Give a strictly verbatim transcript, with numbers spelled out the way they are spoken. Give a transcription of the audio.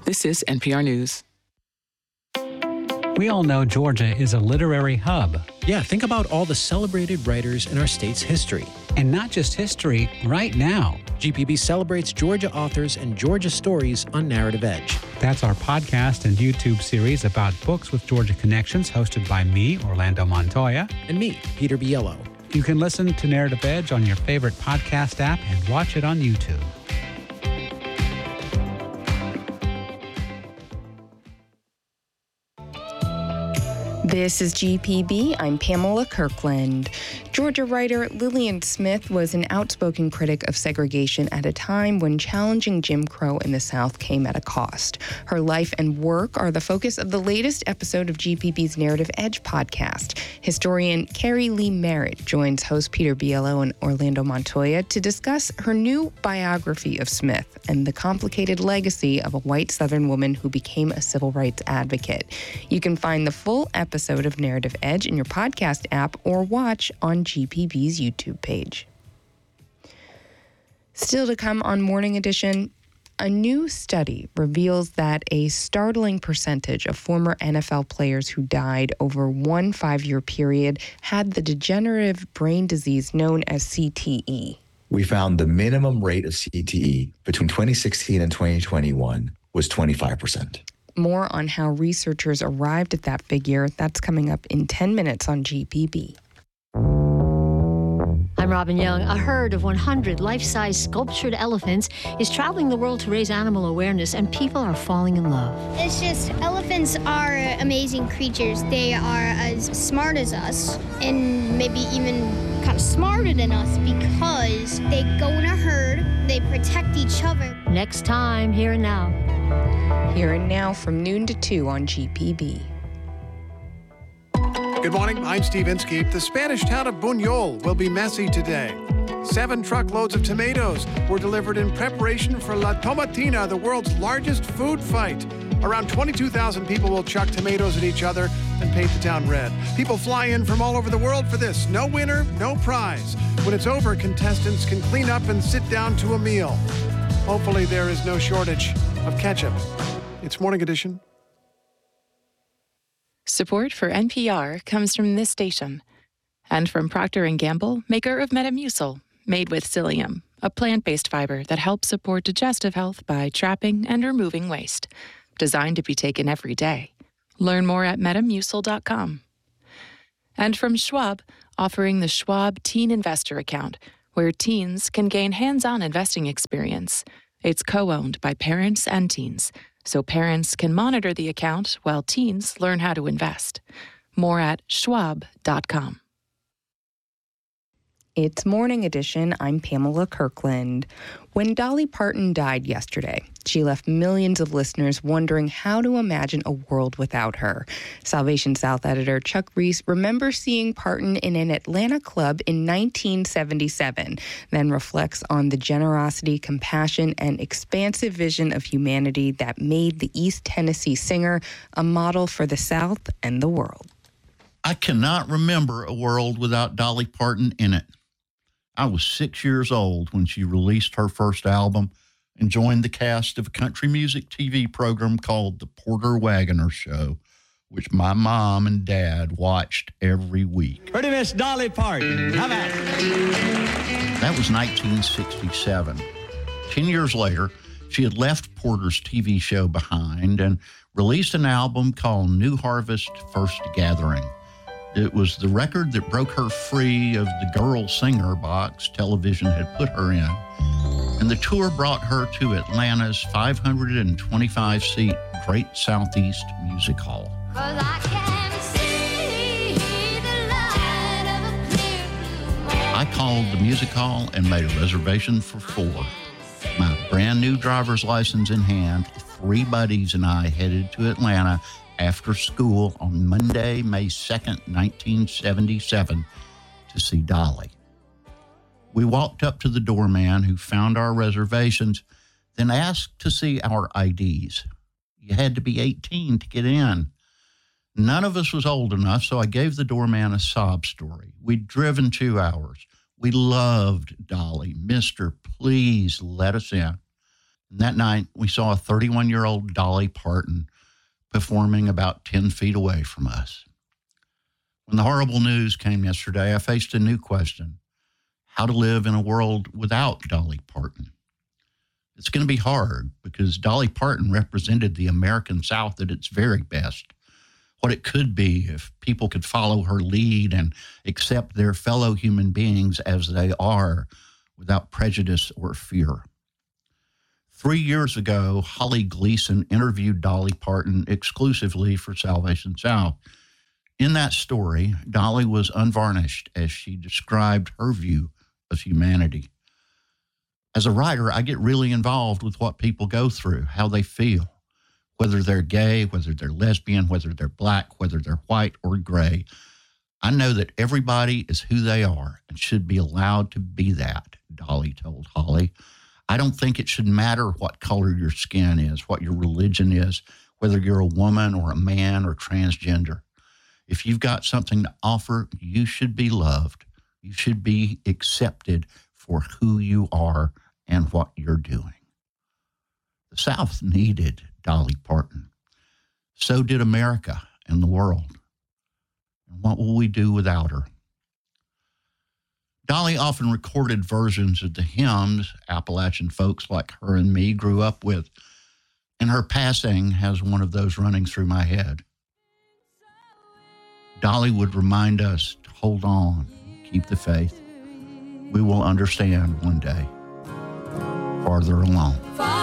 This is N P R News. We all know Georgia is a literary hub. Yeah, think about all the celebrated writers in our state's history. And not just history, right now. G P B celebrates Georgia authors and Georgia stories on Narrative Edge. That's our podcast and YouTube series about books with Georgia connections, hosted by me, Orlando Montoya. And me, Peter Biello. You can listen to Narrative Edge on your favorite podcast app and watch it on YouTube. This is G P B. I'm Pamela Kirkland. Georgia writer Lillian Smith was an outspoken critic of segregation at a time when challenging Jim Crow in the South came at a cost. Her life and work are the focus of the latest episode of G P B's Narrative Edge podcast. Historian Carrie Lee Merritt joins host Peter Biello and Orlando Montoya to discuss her new biography of Smith and the complicated legacy of a white Southern woman who became a civil rights advocate. You can find the full episode episode of Narrative Edge in your podcast app or watch on G P B's YouTube page. Still to come on Morning Edition, a new study reveals that a startling percentage of former N F L players who died over one five-year period had the degenerative brain disease known as C T E. We found the minimum rate of C T E between twenty sixteen and twenty twenty-one was twenty-five percent. More on how researchers arrived at that figure. That's coming up in ten minutes on G P B. I'm Robin Young. A herd of one hundred life-size sculptured elephants is traveling the world to raise animal awareness, and people are falling in love. It's just, elephants are amazing creatures. They are as smart as us, and maybe even kind of smarter than us, because they go in a herd, they protect each other. Next time, Here and Now. Here and Now from noon to two on G P B. Good morning, I'm Steve Inskeep. The Spanish town of Buñol will be messy today. Seven truckloads of tomatoes were delivered in preparation for La Tomatina, the world's largest food fight. Around twenty-two thousand people will chuck tomatoes at each other and paint the town red. People fly in from all over the world for this. No winner, no prize. When it's over, contestants can clean up and sit down to a meal. Hopefully there is no shortage of ketchup. It's Morning Edition. Support for N P R comes from this station and from Procter and Gamble, maker of Metamucil, made with psyllium, a plant-based fiber that helps support digestive health by trapping and removing waste. Designed to be taken every day. Learn more at metamucil dot com. And from Schwab, offering the Schwab Teen Investor Account, where teens can gain hands-on investing experience. It's co-owned by parents and teens, so parents can monitor the account while teens learn how to invest. More at schwab dot com. It's Morning Edition. I'm Pamela Kirkland. When Dolly Parton died yesterday, she left millions of listeners wondering how to imagine a world without her. Salvation South editor Chuck Reese remembers seeing Parton in an Atlanta club in nineteen seventy-seven, then reflects on the generosity, compassion, and expansive vision of humanity that made the East Tennessee singer a model for the South and the world. I cannot remember a world without Dolly Parton in it. I was six years old when she released her first album and joined the cast of a country music T V program called The Porter Wagoner Show, which my mom and dad watched every week. Pretty Miss Dolly Parton. How about it? That was nineteen sixty-seven. Ten years later, she had left Porter's T V show behind and released an album called New Harvest First Gathering. It was the record that broke her free of the girl singer box television had put her in. And the tour brought her to Atlanta's five hundred twenty-five seat Great Southeast Music Hall. I called the music hall and made a reservation for four. My brand new driver's license in hand, three buddies and I headed to Atlanta after school on Monday, May second, nineteen seventy-seven, to see Dolly. We walked up to the doorman who found our reservations, then asked to see our I Ds. You had to be eighteen to get in. None of us was old enough, so I gave the doorman a sob story. We'd driven two hours. We loved Dolly. Mister, please let us in. And that night, we saw a thirty-one-year-old Dolly Parton performing about ten feet away from us. When the horrible news came yesterday, I faced a new question: how to live in a world without Dolly Parton. It's going to be hard because Dolly Parton represented the American South at its very best. What it could be if people could follow her lead and accept their fellow human beings as they are without prejudice or fear. Three years ago, Holly Gleason interviewed Dolly Parton exclusively for Salvation South. In that story, Dolly was unvarnished as she described her view of humanity. As a writer, I get really involved with what people go through, how they feel, whether they're gay, whether they're lesbian, whether they're black, whether they're white or gray. I know that everybody is who they are and should be allowed to be that, Dolly told Holly. I don't think it should matter what color your skin is, what your religion is, whether you're a woman or a man or transgender. If you've got something to offer, you should be loved. You should be accepted for who you are and what you're doing. The South needed Dolly Parton. So did America and the world. And what will we do without her? Dolly often recorded versions of the hymns Appalachian folks like her and me grew up with, and her passing has one of those running through my head. Dolly would remind us to hold on, keep the faith. We will understand one day, farther along.